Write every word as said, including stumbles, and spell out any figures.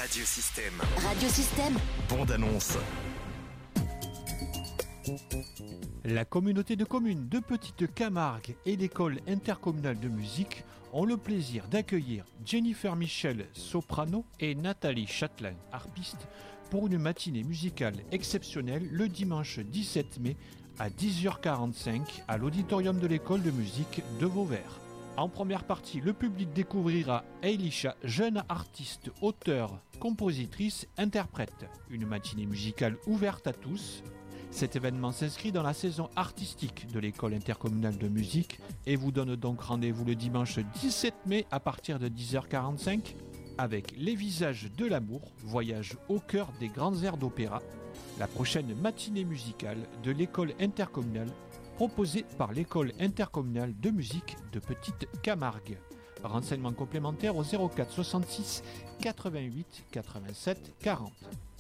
Radiosystème. Radiosystème. Bande annonce. La communauté de communes de Petite Camargue et l'école intercommunale de musique ont le plaisir d'accueillir Jennifer Michel, soprano, et Nathalie Châtelain, harpiste, pour une matinée musicale exceptionnelle le dimanche dix-sept mai à dix heures quarante-cinq à l'auditorium de l'école de musique de Vauvert. En première partie, le public découvrira Elisha, jeune artiste, auteure, compositrice, interprète. Une matinée musicale ouverte à tous. Cet événement s'inscrit dans la saison artistique de l'école intercommunale de musique et vous donne donc rendez-vous le dimanche dix-sept mai à partir de dix heures quarante-cinq avec Les Visages de l'amour, voyage au cœur des grands airs d'opéra, la prochaine matinée musicale de l'école intercommunale proposée par l'école intercommunale de musique de Petite Camargue. Renseignements complémentaires au zéro quatre soixante-six quatre-vingt-huit quatre-vingt-sept quarante.